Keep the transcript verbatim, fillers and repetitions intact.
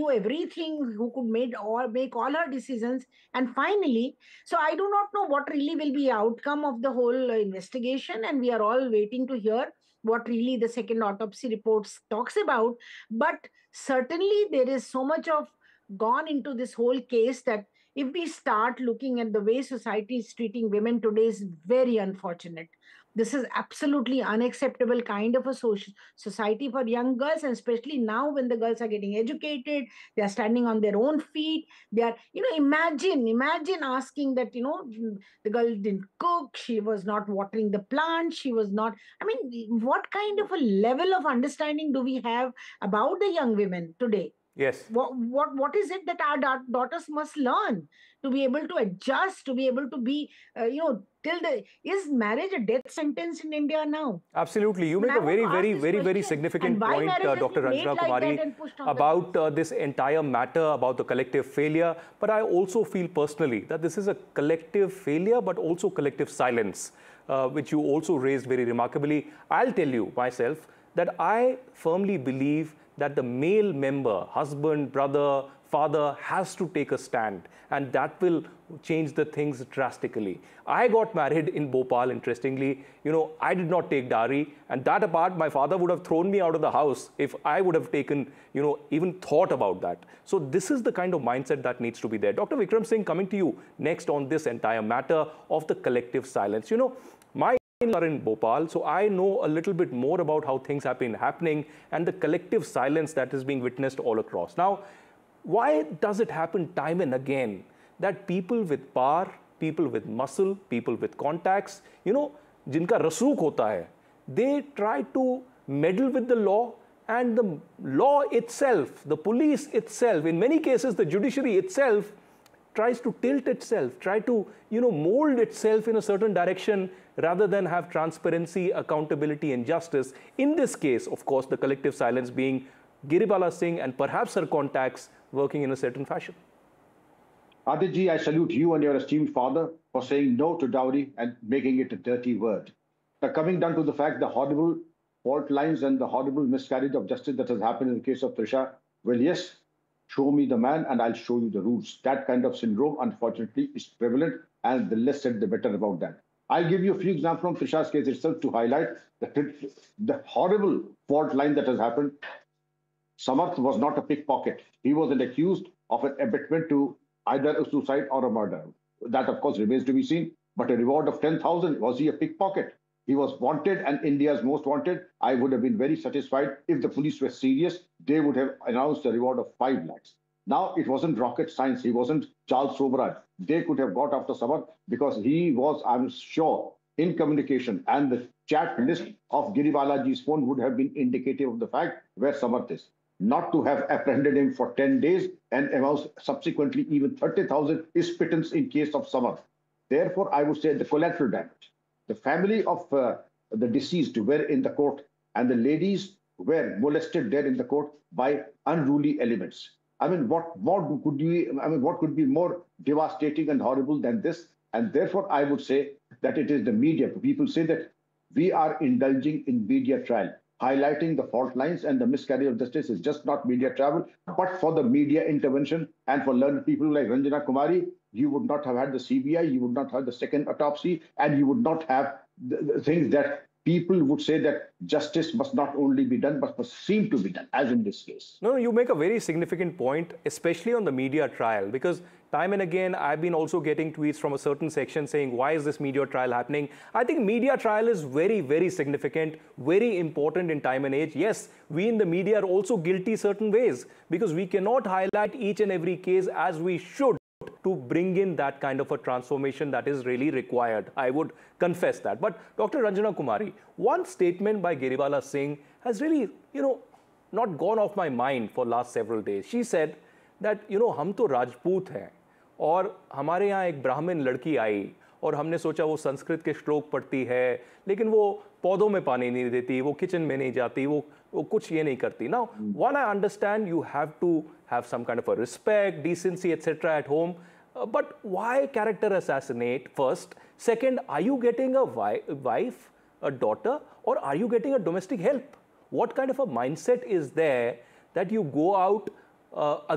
do everything, who could make all make all her decisions, and finally, so I do not know what really will be outcome of the whole uh, investigation, and we are all waiting to hear what really the second autopsy reports talks about. But certainly there is so much of gone into this whole case that if we start looking at the way society is treating women today is very unfortunate. This is absolutely unacceptable kind of a social society for young girls, and especially now when the girls are getting educated, they are standing on their own feet. They are, you know, imagine, imagine asking that, you know, the girl didn't cook, she was not watering the plant, she was not. I mean, what kind of a level of understanding do we have about the young women today? Yes. what what what is it that our da- daughters must learn to be able to adjust, to be able to be, uh, you know till the is marriage a death sentence in India now? Absolutely. You I mean, make I a want very, to ask very, this very, very question, and significant why point, marriage uh, has doctor been made Ranjana like that Kumari, and pushed on the about girls. uh, this entire matter, about the collective failure. But I also feel personally that this is a collective failure, but also collective silence, uh, which you also raised very remarkably. I'll tell you myself that I firmly believe that the male member, husband, brother, father, has to take a stand, and that will change the things drastically. I got married in Bhopal, interestingly. You know, I did not take dowry, and that apart, my father would have thrown me out of the house if I would have taken, you know, even thought about that. So this is the kind of mindset that needs to be there. Doctor Vikram Singh, coming to you next on this entire matter of the collective silence. You know, my are in Bhopal, so I know a little bit more about how things have been happening and the collective silence that is being witnessed all across. Now, why does it happen time and again that people with power, people with muscle, people with contacts, you know, jinka rasook hota hai, they try to meddle with the law, and the law itself, the police itself, in many cases the judiciary itself, tries to tilt itself, try to, you know, mold itself in a certain direction rather than have transparency, accountability, and justice. In this case, of course, the collective silence being Giribala Singh and perhaps her contacts working in a certain fashion. Aditji, I salute you and your esteemed father for saying no to dowry and making it a dirty word. Now, coming down to the fact, the horrible fault lines and the horrible miscarriage of justice that has happened in the case of Trisha, well, yes, show me the man and I'll show you the rules. That kind of syndrome, unfortunately, is prevalent, and the less said, the better about that. I'll give you a few examples from Trisha's case itself to highlight the, the horrible fault line that has happened. Samarth was not a pickpocket. He was an accused of an abetment to either a suicide or a murder. That, of course, remains to be seen. But a reward of ten thousand, was he a pickpocket? He was wanted and India's most wanted. I would have been very satisfied if the police were serious. They would have announced a reward of five lakhs. Now, it wasn't rocket science. He wasn't Charles Sobrad. They could have got after Samarth because he was, I'm sure, in communication, and the chat list of Giribalaji's phone would have been indicative of the fact where Samarth is. Not to have apprehended him for ten days and amounts subsequently even thirty thousand is pittance in case of Samarth. Therefore, I would say the collateral damage. The family of uh, the deceased were in the court, and the ladies were molested there in the court by unruly elements. I mean, what more could you? I mean, what could be more devastating and horrible than this? And therefore, I would say that it is the media. People say that we are indulging in media trial. Highlighting the fault lines and the miscarriage of justice is just not media travel, but for the media intervention and for learned people like Ranjana Kumari, you would not have had the C B I, you would not have the second autopsy, and you would not have the, the things that people would say that justice must not only be done, but must seem to be done, as in this case. No, you make a very significant point, especially on the media trial, because time and again, I've been also getting tweets from a certain section saying, why is this media trial happening? I think media trial is very, very significant, very important in time and age. Yes, we in the media are also guilty certain ways because we cannot highlight each and every case as we should to bring in that kind of a transformation that is really required. I would confess that. But Doctor Ranjana Kumari, one statement by Giribala Singh has really, you know, not gone off my mind for last several days. She said that, you know, हम तो राजपूत हैं और हमारे यहाँ एक ब्राह्मण लड़की आई और हमने सोचा वो संस्कृत के श्लोक पढ़ती है लेकिन वो पौधों में पानी नहीं देती, वो किचन में नहीं जाती, वो वो कुछ ये नहीं करती. Now, one, I understand you have to have some kind of a respect, decency, et cetera at home. Uh, but why character assassinate first? Second, are you getting a wi wife, a daughter, or are you getting a domestic help? What kind of a mindset is there that you go out uh,